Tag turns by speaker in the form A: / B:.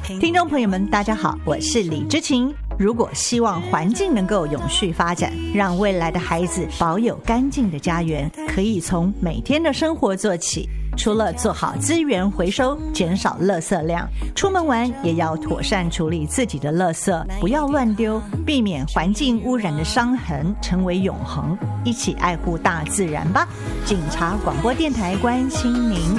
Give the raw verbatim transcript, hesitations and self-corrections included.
A: 听众朋友们大家好，我是李知晴。如果希望环境能够永续发展，让未来的孩子保有干净的家园，可以从每天的生活做起。除了做好资源回收，减少垃圾量，出门玩也要妥善处理自己的垃圾，不要乱丢，避免环境污染的伤痕成为永恒。一起爱护大自然吧！警察广播电台关心您。